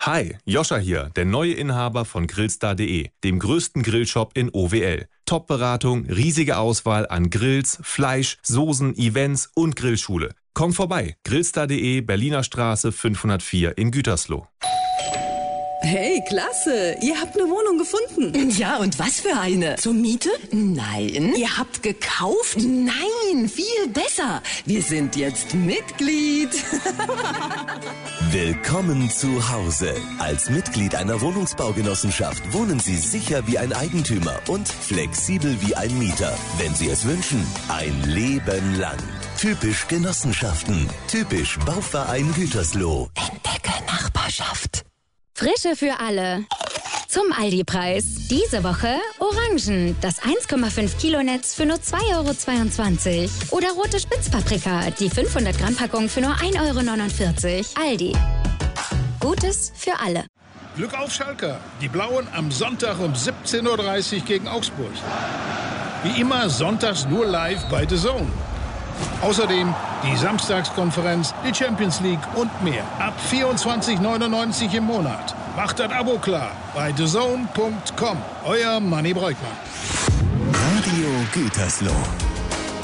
Hi, Joscha hier, der neue Inhaber von Grillstar.de, dem größten Grillshop in OWL. Top-Beratung, riesige Auswahl an Grills, Fleisch, Soßen, Events und Grillschule. Komm vorbei, Grillstar.de, Berliner Straße 504 in Gütersloh. Hey, klasse! Ihr habt eine Wohnung gefunden. Ja, und was für eine? Zur Miete? Nein. Ihr habt gekauft? Nein, viel besser. Wir sind jetzt Mitglied. Willkommen zu Hause. Als Mitglied einer Wohnungsbaugenossenschaft wohnen Sie sicher wie ein Eigentümer und flexibel wie ein Mieter. Wenn Sie es wünschen, ein Leben lang. Typisch Genossenschaften. Typisch Bauverein Gütersloh. Entdecke Nachbarschaft. Frische für alle. Zum Aldi-Preis. Diese Woche Orangen, das 1,5 Kilo Netz für nur 2,22 €. Oder rote Spitzpaprika, die 500 Gramm Packung für nur 1,49 €. Aldi. Gutes für alle. Glück auf Schalke. Die Blauen am Sonntag um 17:30 Uhr gegen Augsburg. Wie immer sonntags nur live bei The Zone. Außerdem die Samstagskonferenz, die Champions League und mehr. Ab 24,99 € im Monat. Macht das Abo klar bei thezone.com. Euer Manni Breukmann. Radio Gütersloh.